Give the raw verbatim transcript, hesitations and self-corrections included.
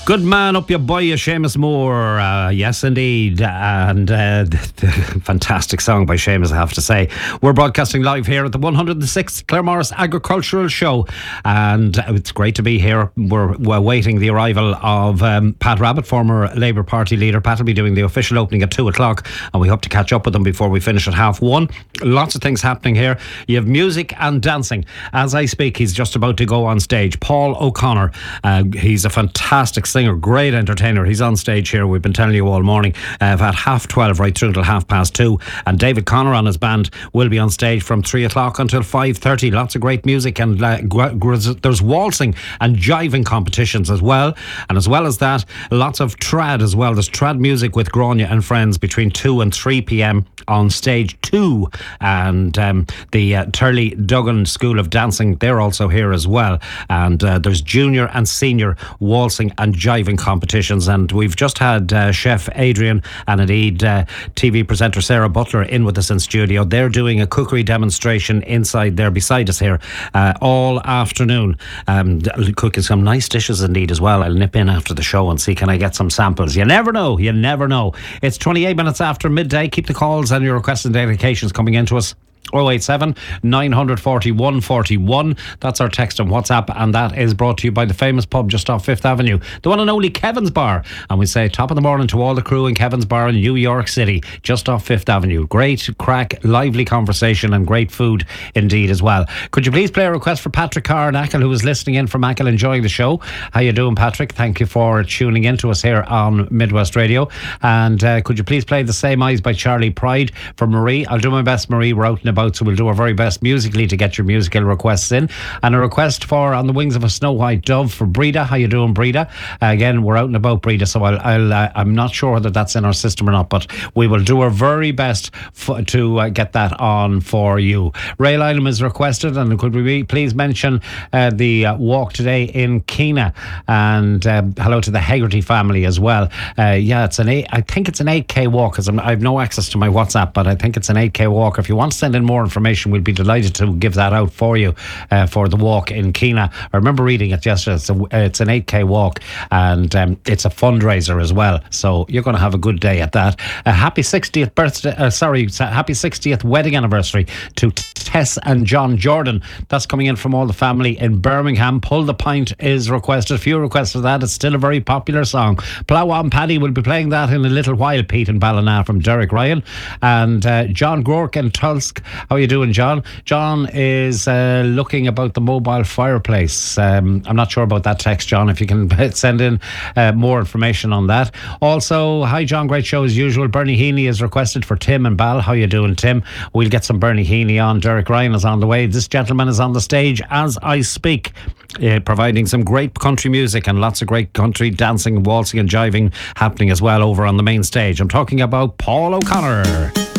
Good man up your boy, Seamus Moore. Uh, yes, indeed. And uh, fantastic song by Seamus, I have to say. We're broadcasting live here at the one hundred sixth Claremorris Agricultural Show. And it's great to be here. We're, we're waiting the arrival of um, Pat Rabbitte, former Labour Party leader. Pat will be doing the official opening at two o'clock. And we hope to catch up with them before we finish at half one. Lots of things happening here. You have music and dancing. As I speak, he's just about to go on stage. Paul O'Connor. Uh, he's a fantastic singer, great entertainer. He's on stage here. We've been telling you all morning. Uh, at half twelve right through till half past two. And David Connor and his band will be on stage from three o'clock until five thirty. Lots of great music, and uh, there's waltzing and jiving competitions as well. And as well as that, lots of trad as well. There's trad music with Grania and friends between two and three p.m. on stage two. And um, the uh, Turley Duggan School of Dancing, they're also here as well. And uh, there's junior and senior waltzing and jiving competitions. And we've just had uh, Chef Adrian and indeed uh, T V presenter Sarah Butler in with us in studio. They're doing a cookery demonstration inside there beside us here uh, all afternoon, um, cooking some nice dishes indeed as well. I'll nip in after the show and see can I get some samples. You never know, you never know. It's twenty-eight minutes after midday. Keep the calls and your requests and dedications coming into us. oh eight seven, nine four one, one four one. That's our text on WhatsApp, and that is brought to you by the famous pub just off Fifth Avenue, the one and only Kevin's Bar. And we say top of the morning to all the crew in Kevin's Bar in New York City, just off Fifth Avenue. Great crack, lively conversation and great food indeed as well. Could you please play a request for Patrick Carr in Achill, who is listening in from Achill, enjoying the show. How you doing, Patrick? Thank you for tuning in to us here on Midwest Radio. And uh, could you please play The Same Eyes by Charlie Pride for Marie? I'll do my best, Marie. We're out and about, so we'll do our very best musically to get your musical requests in. And a request for On the Wings of a Snow White Dove for Breda. How you doing, Breda? Uh, again, we're out and about, Breda, so I'll, I'll, uh, I'm not sure whether that's in our system or not, but we will do our very best f- to uh, get that on for you. Ray Lynham is requested, and could we please mention uh, the uh, walk today in Keena, and uh, hello to the Hegarty family as well. Uh, yeah, it's an eight, I think it's an eight k walk, because I have no access to my WhatsApp, but I think it's an eight k walk. If you want to send in more information, we'll be delighted to give that out for you uh, for the walk in Keena. I remember reading it yesterday. It's, a, it's an eight k walk, and um, it's a fundraiser as well, so you're going to have a good day at that. A happy sixtieth birthday, uh, sorry, happy sixtieth wedding anniversary to Tess and John Jordan. That's coming in from all the family in Birmingham. Pull the Pint is requested. A few requests for that. It's still a very popular song. Plough on Paddy will be playing that in a little while. Pete and Ballina from Derek Ryan. And uh, John Gork and Tulsk. How are you doing, John? John is uh, looking about the mobile fireplace. Um, I'm not sure about that text, John, if you can send in uh, more information on that. Also, hi John, great show as usual. Bernie Heaney is requested for Tim and Bal. How you doing, Tim? We'll get some Bernie Heaney on. Derek Ryan is on the way. This gentleman is on the stage as I speak, uh, providing some great country music and lots of great country dancing, waltzing and jiving happening as well over on the main stage. I'm talking about Paul O'Connor.